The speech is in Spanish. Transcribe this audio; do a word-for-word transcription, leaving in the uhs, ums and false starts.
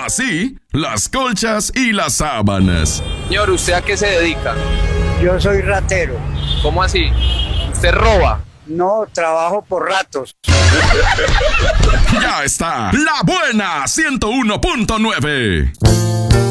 Así, las colchas y las sábanas. Señor, ¿usted a qué se dedica? Yo soy ratero. ¿Cómo así? ¿Usted roba? No, trabajo por ratos. Ya está, La Buena ciento uno punto nueve.